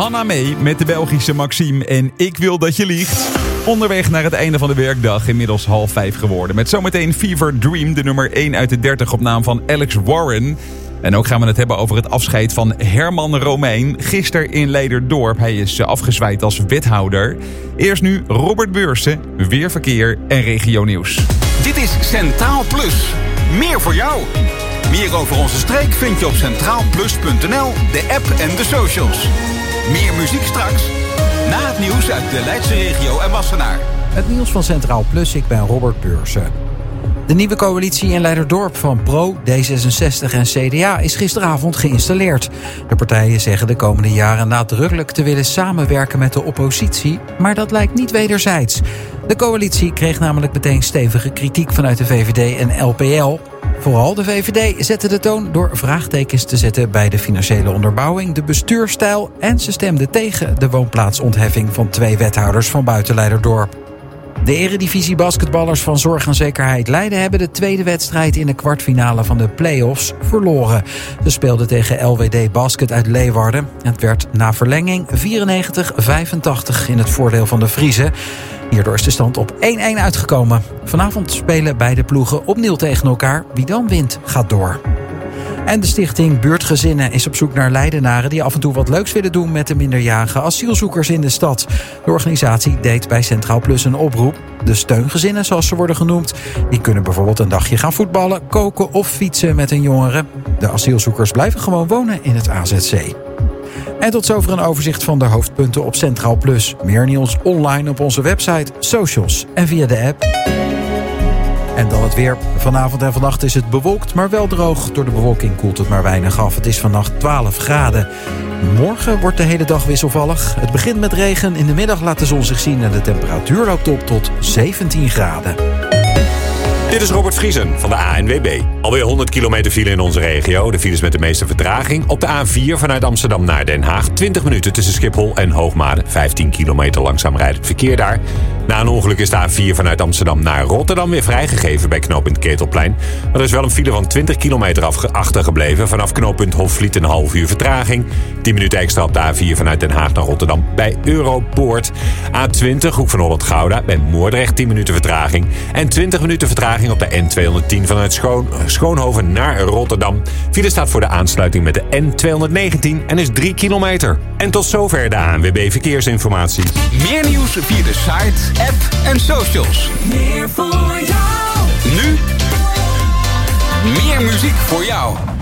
Hanna mee met de Belgische Maxime en Ik wil dat je liegt. Onderweg naar het einde van de werkdag, inmiddels 4:30 geworden. Met zometeen Fever Dream, de nummer 1 uit de 30 op naam van Alex Warren. En ook gaan we het hebben over het afscheid van Herman Romein. Gisteren in Leiderdorp. Hij is afgezwaaid als wethouder. Eerst nu Robert Beursen, weer verkeer en regionieuws. Dit is Centraal Plus. Meer voor jou. Meer over onze streek vind je op centraalplus.nl, de app en de socials. Meer muziek straks. Na het nieuws uit de Leidse regio en Wassenaar. Het nieuws van Centraal Plus, ik ben Robert Beursen. De nieuwe coalitie in Leiderdorp van Pro, D66 en CDA is gisteravond geïnstalleerd. De partijen zeggen de komende jaren nadrukkelijk te willen samenwerken met de oppositie, maar dat lijkt niet wederzijds. De coalitie kreeg namelijk meteen stevige kritiek vanuit de VVD en LPL. Vooral de VVD zette de toon door vraagtekens te zetten bij de financiële onderbouwing, de bestuurstijl en ze stemden tegen de woonplaatsontheffing van 2 wethouders van buiten Leiderdorp. De eredivisie basketballers van Zorg en Zekerheid Leiden hebben de tweede wedstrijd in de kwartfinale van de play-offs verloren. Ze speelden tegen LWD Basket uit Leeuwarden. Het werd na verlenging 94-85 in het voordeel van de Friezen. Hierdoor is de stand op 1-1 uitgekomen. Vanavond spelen beide ploegen opnieuw tegen elkaar. Wie dan wint, gaat door. En de stichting Buurtgezinnen is op zoek naar Leidenaren die af en toe wat leuks willen doen met de minderjarige asielzoekers in de stad. De organisatie deed bij Centraal Plus een oproep. De steungezinnen, zoals ze worden genoemd, die kunnen bijvoorbeeld een dagje gaan voetballen, koken of fietsen met een jongere. De asielzoekers blijven gewoon wonen in het AZC. En tot zover een overzicht van de hoofdpunten op Centraal Plus. Meer nieuws online op onze website, socials en via de app. En dan het weer. Vanavond en vannacht is het bewolkt, maar wel droog. Door de bewolking koelt het maar weinig af. Het is vannacht 12 graden. Morgen wordt de hele dag wisselvallig. Het begint met regen. In de middag laat de zon zich zien en de temperatuur loopt op tot 17 graden. Dit is Robert Vriesen van de ANWB. Alweer 100 kilometer file in onze regio. De files met de meeste vertraging. Op de A4 vanuit Amsterdam naar Den Haag. 20 minuten tussen Schiphol en Hoogmade. 15 kilometer langzaam rijdend verkeer daar. Na een ongeluk is de A4 vanuit Amsterdam naar Rotterdam weer vrijgegeven bij knooppunt Ketelplein. Maar er is wel een file van 20 kilometer achtergebleven. Vanaf knooppunt Hofvliet een half uur vertraging. 10 minuten extra op de A4 vanuit Den Haag naar Rotterdam bij Europoort. A20 Hoek van Holland-Gouda bij Moordrecht 10 minuten vertraging. En 20 minuten vertraging op de N210 vanuit Schoonhoven naar Rotterdam. File staat voor de aansluiting met de N219 en is 3 kilometer. En tot zover de ANWB Verkeersinformatie. Meer nieuws via de site, app en socials. Meer voor jou. Nu meer muziek voor jou.